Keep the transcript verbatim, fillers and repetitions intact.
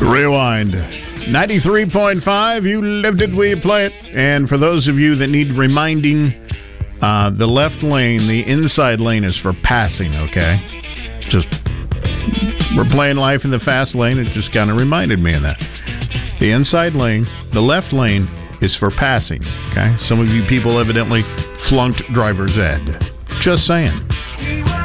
Rewind. ninety-three point five, you lived it, we play it. And for those of you that need reminding, uh, the left lane, the inside lane is for passing, okay? Just, we're playing life in the fast lane. It just kind of reminded me of that. The inside lane, the left lane is for passing, okay? Some of you people evidently flunked driver's ed. Just saying.